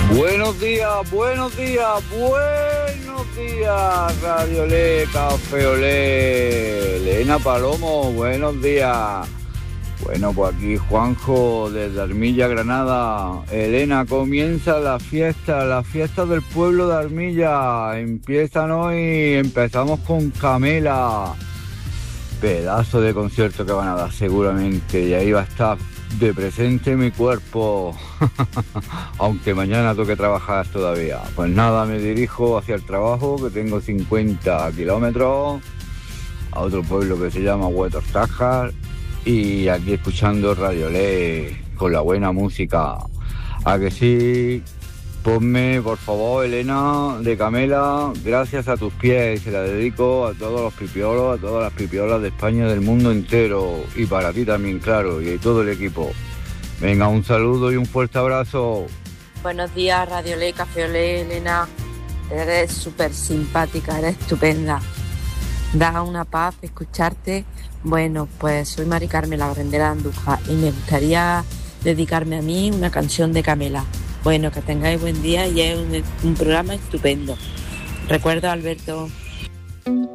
Buenos días, buenos días, buenos días, Radio Le, Café Olé, Elena Palomo, buenos días. Bueno, pues aquí Juanjo desde Armilla, Granada. Elena, comienza la fiesta del pueblo de Armilla. Empiezan hoy, empezamos con Camela. Pedazo de concierto que van a dar seguramente, y ahí va a estar de presente mi cuerpo. Aunque mañana tengo que trabajar todavía. Pues nada, me dirijo hacia el trabajo, que tengo 50 kilómetros, a otro pueblo que se llama Huetortájar, y aquí escuchando Radio Le con la buena música. ¿A que sí? Ponme, por favor, Elena, de Camela, Gracias a tus pies, y se la dedico a todos los pipiolos, a todas las pipiolas de España y del mundo entero, y para ti también, claro, y todo el equipo. Venga, un saludo y un fuerte abrazo. Buenos días, Radio Le, Café Olé, Elena. Eres súper simpática, eres estupenda. Da una paz escucharte. Bueno, pues soy Mari Carmen, la barrendera de Andújar, y me gustaría dedicarme a mí una canción de Camela. Bueno, que tengáis buen día y es un programa estupendo. Recuerdo, Alberto.